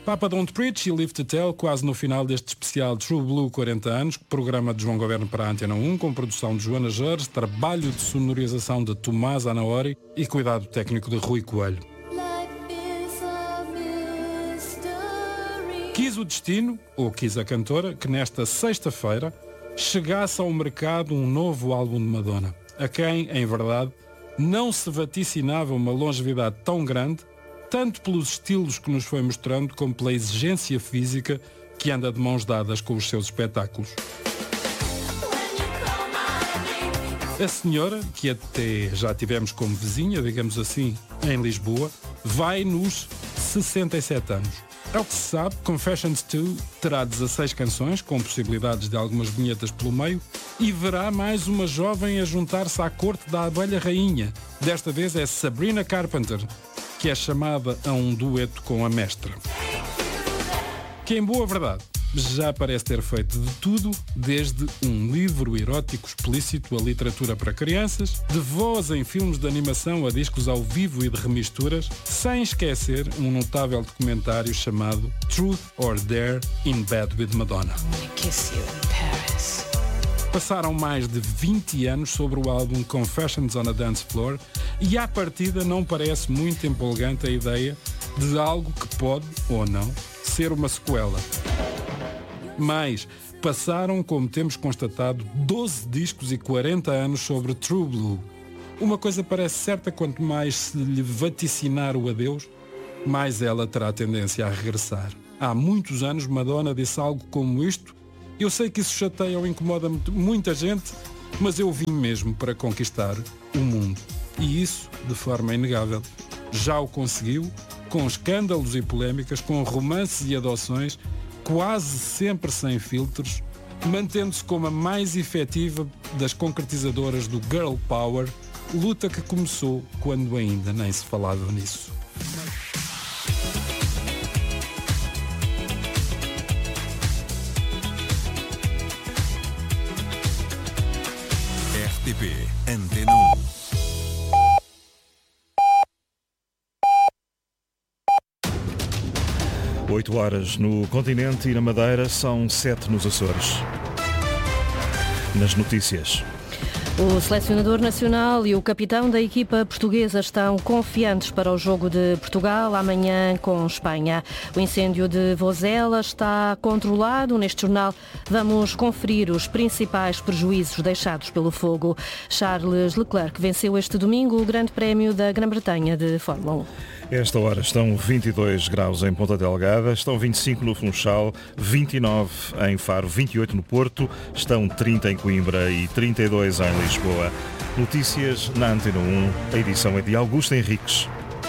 Papa Don't Preach e Live to Tell, quase no final deste especial True Blue 40 anos, programa de João Governo para a Antena 1, com produção de Joana Jorge, trabalho de sonorização de Tomás Anaori e cuidado técnico de Rui Coelho. Quis o destino, ou quis a cantora, que nesta sexta-feira chegasse ao mercado um novo álbum de Madonna, a quem, em verdade, não se vaticinava uma longevidade tão grande, tanto pelos estilos que nos foi mostrando, como pela exigência física que anda de mãos dadas com os seus espetáculos. A senhora, que até já tivemos como vizinha, digamos assim, em Lisboa, vai nos 67 anos. Ao que se sabe, Confessions 2 terá 16 canções, com possibilidades de algumas vinhetas pelo meio, e verá mais uma jovem a juntar-se à corte da abelha rainha. Desta vez é Sabrina Carpenter, que é chamada a um dueto com a mestra. Que, em boa verdade, já parece ter feito de tudo, desde um livro erótico explícito a literatura para crianças, de voz em filmes de animação a discos ao vivo e de remisturas, sem esquecer um notável documentário chamado Truth or Dare in Bed with Madonna. Passaram mais de 20 anos sobre o álbum Confessions on a Dance Floor e à partida não parece muito empolgante a ideia de algo que pode, ou não, ser uma sequela. Mas passaram, como temos constatado, 12 discos e 40 anos sobre True Blue. Uma coisa parece certa: quanto mais se lhe vaticinar o adeus, mais ela terá tendência a regressar. Há muitos anos Madonna disse algo como isto. Eu sei que isso chateia ou incomoda muita gente, mas eu vim mesmo para conquistar o mundo. E isso, de forma inegável, já o conseguiu, com escândalos e polémicas, com romances e adoções, quase sempre sem filtros, mantendo-se como a mais efetiva das concretizadoras do Girl Power, luta que começou quando ainda nem se falava nisso. RTP Antena 1. Oito horas no continente e na Madeira, são 7 nos Açores. Nas notícias. O selecionador nacional e o capitão da equipa portuguesa estão confiantes para o jogo de Portugal amanhã com Espanha. O incêndio de Vozela está controlado. Neste jornal vamos conferir os principais prejuízos deixados pelo fogo. Charles Leclerc venceu este domingo o Grande Prémio da Grã-Bretanha de Fórmula 1. Esta hora estão 22 graus em Ponta Delgada, estão 25 no Funchal, 29 em Faro, 28 no Porto, estão 30 em Coimbra e 32 em Lisboa. Notícias na Antena 1, a edição é de Augusto Henriques.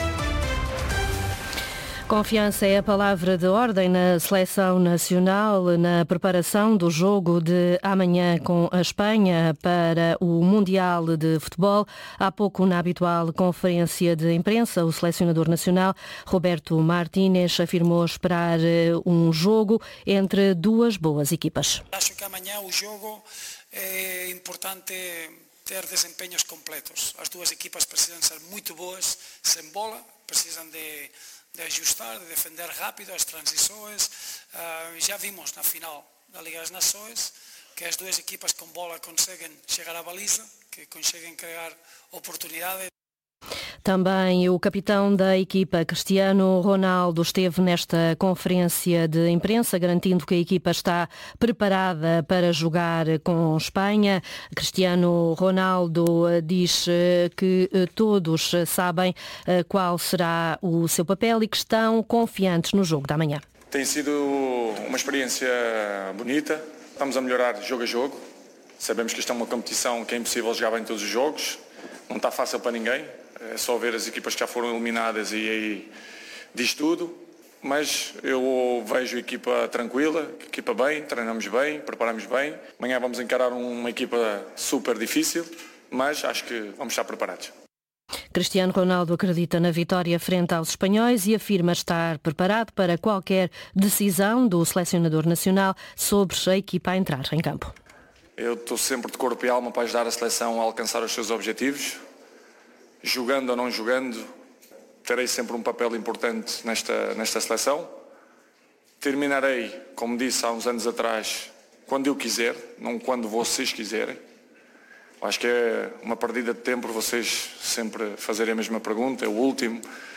Confiança é a palavra de ordem na seleção nacional na preparação do jogo de amanhã com a Espanha para o Mundial de Futebol. Há pouco, na habitual conferência de imprensa, o selecionador nacional, Roberto Martínez, afirmou esperar um jogo entre duas boas equipas. Acho que amanhã o jogo é importante ter desempenhos completos. As duas equipas precisam ser muito boas sem bola, precisam de ajustar, de defender rápido as transições. Já vimos na final da Liga das Nações que as duas equipas com bola conseguem chegar à baliza, que conseguem criar oportunidades. Também o capitão da equipa, Cristiano Ronaldo, esteve nesta conferência de imprensa, garantindo que a equipa está preparada para jogar com Espanha. Cristiano Ronaldo diz que todos sabem qual será o seu papel e que estão confiantes no jogo da manhã. Tem sido uma experiência bonita, estamos a melhorar jogo a jogo. Sabemos que isto é uma competição que é impossível jogar bem todos os jogos, não está fácil para ninguém. É só ver as equipas que já foram eliminadas e aí diz tudo. Mas eu vejo a equipa tranquila, a equipa bem, treinamos bem, preparamos bem. Amanhã vamos encarar uma equipa super difícil, mas acho que vamos estar preparados. Cristiano Ronaldo acredita na vitória frente aos espanhóis e afirma estar preparado para qualquer decisão do selecionador nacional sobre a equipa a entrar em campo. Eu estou sempre de corpo e alma para ajudar a seleção a alcançar os seus objetivos. Jogando ou não jogando, terei sempre um papel importante nesta seleção Terminarei, como disse há uns anos atrás, quando eu quiser, não quando vocês quiserem. Acho que é uma perdida de tempo vocês sempre fazerem a mesma pergunta, é o último.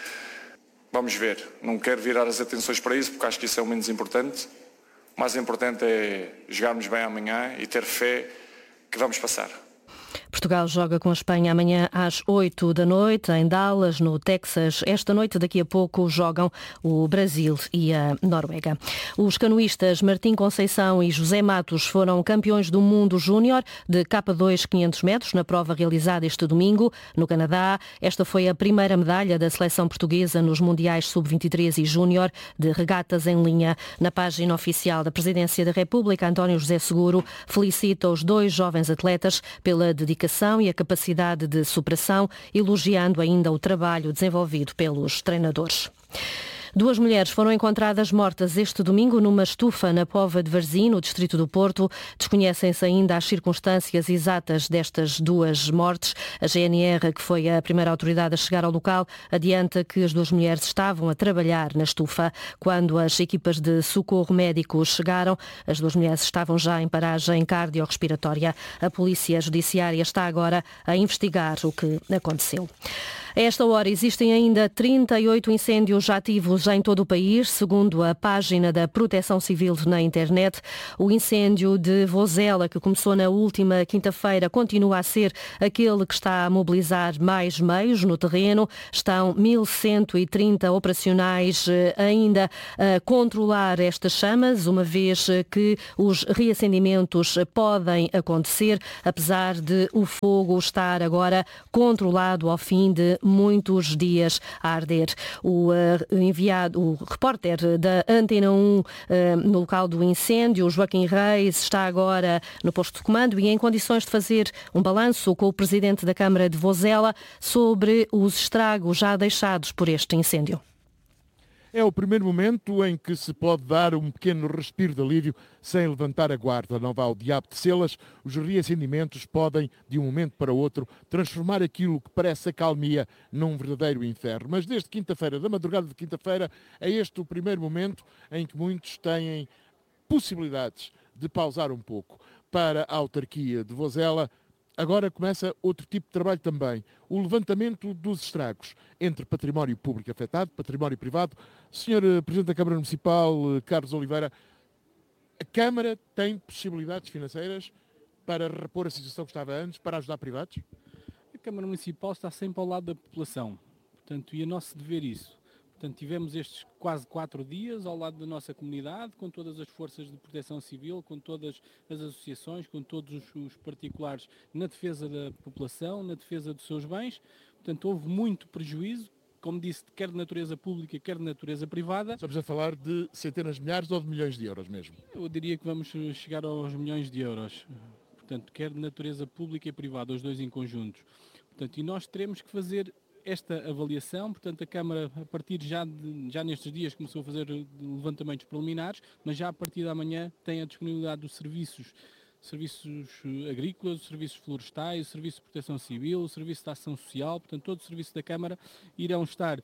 Vamos ver. Não quero virar as atenções para isso, porque acho que isso é o menos importante. O mais importante é jogarmos bem amanhã e ter fé que vamos passar. Portugal joga com a Espanha amanhã às 8 da noite, em Dallas, no Texas. Esta noite, daqui a pouco, jogam o Brasil e a Noruega. Os canoístas Martim Conceição e José Matos foram campeões do mundo júnior de K2 500 metros na prova realizada este domingo no Canadá. Esta foi a primeira medalha da seleção portuguesa nos Mundiais Sub-23 e Júnior de regatas em linha. Na página oficial da Presidência da República, António José Seguro felicita os dois jovens atletas pela dedicação e a capacidade de superação, elogiando ainda o trabalho desenvolvido pelos treinadores. 2 mulheres foram encontradas mortas este domingo numa estufa na Póvoa de Varzim, no distrito do Porto. Desconhecem-se ainda as circunstâncias exatas destas 2 mortes. A GNR, que foi a primeira autoridade a chegar ao local, adianta que as 2 mulheres estavam a trabalhar na estufa. Quando as equipas de socorro médico chegaram, as 2 mulheres estavam já em paragem cardiorrespiratória. A Polícia Judiciária está agora a investigar o que aconteceu. A esta hora existem ainda 38 incêndios ativos em todo o país, segundo a página da Proteção Civil na internet. O incêndio de Vozela, que começou na última quinta-feira, continua a ser aquele que está a mobilizar mais meios no terreno. Estão 1.130 operacionais ainda a controlar estas chamas, uma vez que os reacendimentos podem acontecer, apesar de o fogo estar agora controlado ao fim de muitos dias a arder. O repórter da Antena 1 no local do incêndio, Joaquim Reis, está agora no posto de comando e em condições de fazer um balanço com o presidente da Câmara de Vozela sobre os estragos já deixados por este incêndio. É o primeiro momento em que se pode dar um pequeno respiro de alívio sem levantar a guarda. Não vá ao diabo de selas, os reacendimentos podem, de um momento para o outro, transformar aquilo que parece acalmia num verdadeiro inferno. Mas desde quinta-feira, da madrugada de quinta-feira, é este o primeiro momento em que muitos têm possibilidades de pausar um pouco. Para a autarquia de Vozela, agora começa outro tipo de trabalho também, o levantamento dos estragos entre património público afetado, património privado. Sr. Presidente da Câmara Municipal, Carlos Oliveira, a Câmara tem possibilidades financeiras para repor a situação que estava antes, para ajudar privados? A Câmara Municipal está sempre ao lado da população, portanto, e é nosso dever isso. Portanto, tivemos estes quase 4 dias ao lado da nossa comunidade, com todas as forças de proteção civil, com todas as associações, com todos os particulares na defesa da população, na defesa dos seus bens. Portanto, houve muito prejuízo, como disse, quer de natureza pública, quer de natureza privada. Estamos a falar de centenas de milhares ou de milhões de euros mesmo? Eu diria que vamos chegar aos milhões de euros. Portanto, quer de natureza pública e privada, os dois em conjunto. Portanto, e nós teremos que fazer esta avaliação. Portanto, a Câmara, a partir já nestes dias, começou a fazer levantamentos preliminares, mas já a partir da manhã tem a disponibilidade dos serviços agrícolas, os serviços florestais, o serviço de proteção civil, o serviço de ação social. Portanto, todo o serviço da Câmara irão estar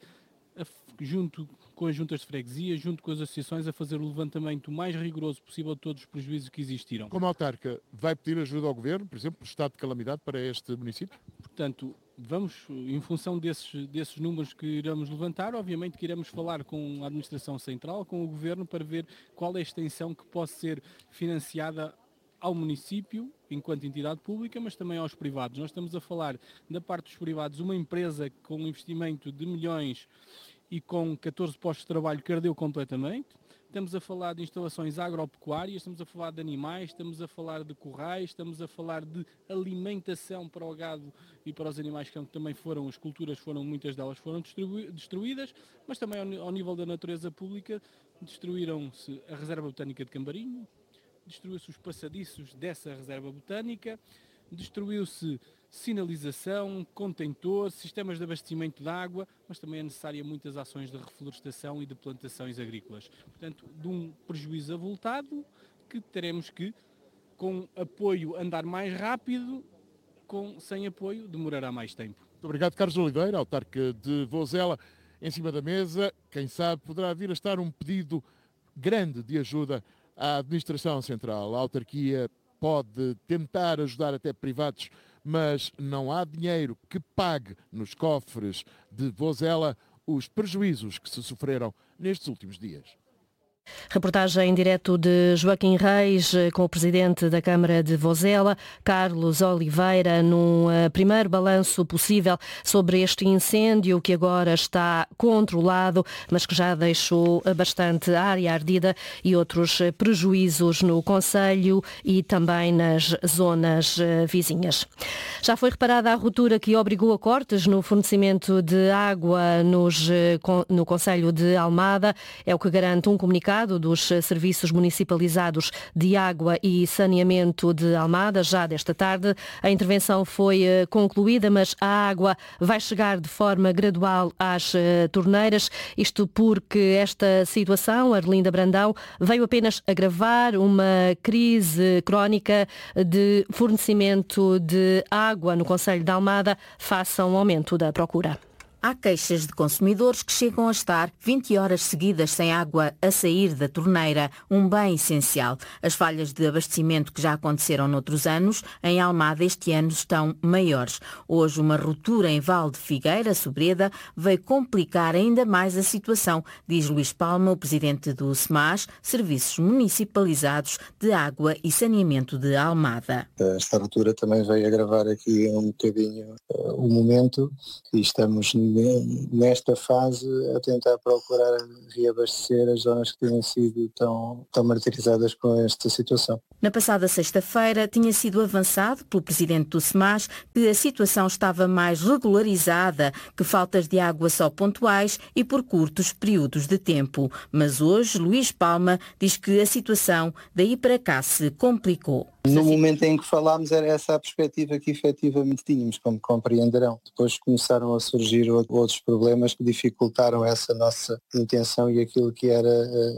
junto com as juntas de freguesia, junto com as associações, a fazer o levantamento mais rigoroso possível de todos os prejuízos que existiram. Como autarca, vai pedir ajuda ao Governo, por exemplo, estado de calamidade para este município? Portanto, vamos, em função desses números que iremos levantar, obviamente que iremos falar com a Administração Central, com o Governo, para ver qual é a extensão que pode ser financiada ao município, enquanto entidade pública, mas também aos privados. Nós estamos a falar, da parte dos privados, uma empresa com um investimento de milhões e com 14 postos de trabalho que ardeu completamente. Estamos a falar de instalações agropecuárias, estamos a falar de animais, estamos a falar de currais, estamos a falar de alimentação para o gado e para os animais que também foram, as culturas foram, muitas delas foram destruídas, mas também ao nível da natureza pública, destruíram-se a Reserva Botânica de Cambarinho, destruiu-se os passadiços dessa Reserva Botânica, destruiu-se sinalização, contentor, sistemas de abastecimento de água, mas também é necessária muitas ações de reflorestação e de plantações agrícolas. Portanto, de um prejuízo avultado que teremos que, com apoio, andar mais rápido, sem apoio, demorará mais tempo. Muito obrigado, Carlos Oliveira, autarca de Vozela. Em cima da mesa, quem sabe, poderá vir a estar um pedido grande de ajuda à administração central. A autarquia pode tentar ajudar até privados, mas não há dinheiro que pague nos cofres de Vozela os prejuízos que se sofreram nestes últimos dias. Reportagem em direto de Joaquim Reis com o presidente da Câmara de Vozela, Carlos Oliveira, num primeiro balanço possível sobre este incêndio que agora está controlado, mas que já deixou bastante área ardida e outros prejuízos no concelho e também nas zonas vizinhas. Já foi reparada a ruptura que obrigou a cortes no fornecimento de água no concelho de Almada. É o que garante um comunicado dos serviços municipalizados de água e saneamento de Almada, já desta tarde. A intervenção foi concluída, mas a água vai chegar de forma gradual às torneiras, isto porque esta situação, Arlinda Brandão, veio apenas agravar uma crise crónica de fornecimento de água no concelho de Almada face a um aumento da procura. Há queixas de consumidores que chegam a estar 20 horas seguidas sem água a sair da torneira, um bem essencial. As falhas de abastecimento que já aconteceram noutros anos, em Almada este ano estão maiores. Hoje uma ruptura em Val de Figueira, Sobreda, veio complicar ainda mais a situação, diz Luís Palma, o presidente do SMAS, Serviços Municipalizados de Água e Saneamento de Almada. Esta ruptura também veio agravar aqui um bocadinho o momento e estamos nesta fase a tentar procurar reabastecer as zonas que têm sido tão martirizadas com esta situação. Na passada sexta-feira tinha sido avançado pelo presidente do SMAS que a situação estava mais regularizada, que faltas de água só pontuais e por curtos períodos de tempo. Mas hoje Luís Palma diz que a situação daí para cá se complicou. No momento em que falámos era essa a perspectiva que efetivamente tínhamos, como compreenderão. Depois começaram a surgir outros problemas que dificultaram essa nossa intenção e aquilo que era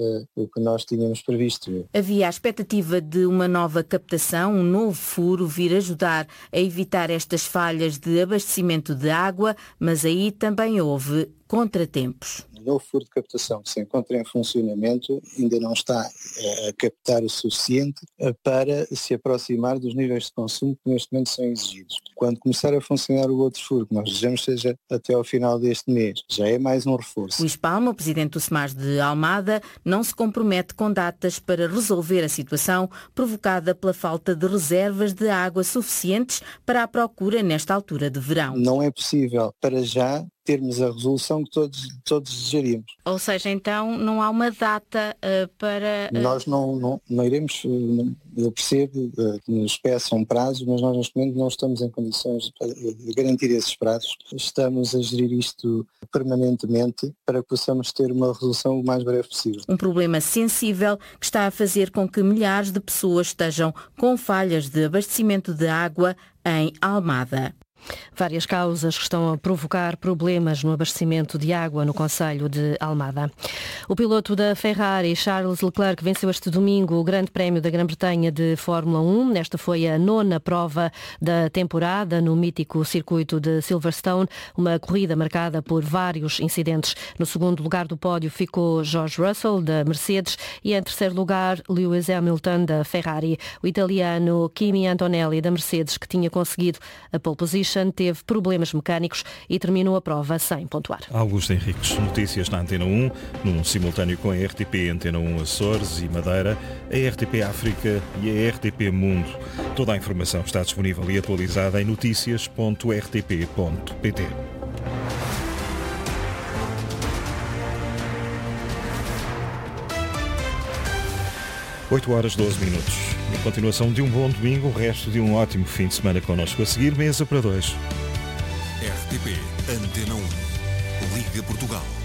o que nós tínhamos previsto. Havia a expectativa de uma nova captação, um novo furo vir ajudar a evitar estas falhas de abastecimento de água, mas aí também houve contratempos. O novo furo de captação que se encontra em funcionamento ainda não está a captar o suficiente para se aproximar dos níveis de consumo que neste momento são exigidos. Quando começar a funcionar o outro furo, que nós desejamos seja até ao final deste mês, já é mais um reforço. Luís Palma, o presidente do SMAS de Almada, não se compromete com datas para resolver a situação provocada pela falta de reservas de água suficientes para a procura nesta altura de verão. Não é possível, para já, termos a resolução que todos desejaríamos. Ou seja, então não há uma data para... Nós não iremos, eu percebo que nos peçam um prazo, mas nós neste momento não estamos em condições de garantir esses prazos. Estamos a gerir isto permanentemente para que possamos ter uma resolução o mais breve possível. Um problema sensível que está a fazer com que milhares de pessoas estejam com falhas de abastecimento de água em Almada. Várias causas que estão a provocar problemas no abastecimento de água no concelho de Almada. O piloto da Ferrari, Charles Leclerc, venceu este domingo o Grande Prémio da Grã-Bretanha de Fórmula 1. Esta foi a 9ª prova da temporada no mítico circuito de Silverstone, uma corrida marcada por vários incidentes. No segundo lugar do pódio ficou George Russell, da Mercedes, e em terceiro lugar Lewis Hamilton, da Ferrari. O italiano Kimi Antonelli, da Mercedes, que tinha conseguido a pole position, teve problemas mecânicos e terminou a prova sem pontuar. Augusto Henriques, notícias na Antena 1, num simultâneo com a RTP Antena 1 Açores e Madeira, a RTP África e a RTP Mundo. Toda a informação está disponível e atualizada em noticias.rtp.pt. 8h12. A continuação de um bom domingo, o resto de um ótimo fim de semana connosco. A seguir, mesa para dois. RTP Antena 1, Liga Portugal.